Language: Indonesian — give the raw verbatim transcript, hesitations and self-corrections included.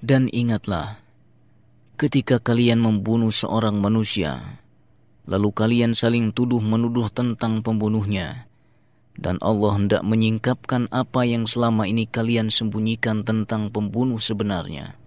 Dan ingatlah, ketika kalian membunuh seorang manusia, lalu kalian saling tuduh-menuduh tentang pembunuhnya, dan Allah hendak menyingkapkan apa yang selama ini kalian sembunyikan tentang pembunuh sebenarnya.